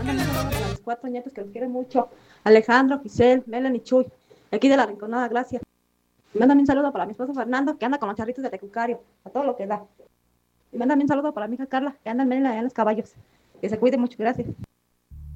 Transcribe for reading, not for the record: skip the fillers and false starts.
Mándame un saludo para mis cuatro nietos que los quieren mucho. Alejandro, Giselle, Melanie y Chuy. Aquí de la Rinconada, gracias. Y mándame un saludo para mi esposo Fernando, que anda con los charritos de Tecucario, a todo lo que da. Y mándame un saludo para mi hija Carla, que anda en Mérida, allá en los caballos. Que se cuide mucho, gracias.